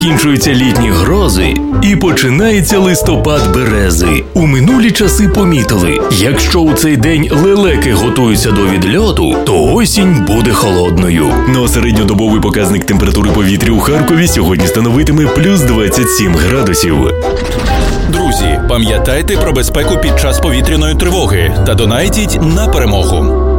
Кінчуються літні грози і починається листопад берези. У минулі часи помітили, якщо у цей день лелеки готуються до відльоту, то осінь буде холодною. Но середньодобовий показник температури повітря у Харкові сьогодні становитиме плюс 27 градусів. Друзі, пам'ятайте про безпеку під час повітряної тривоги та донатіть на перемогу.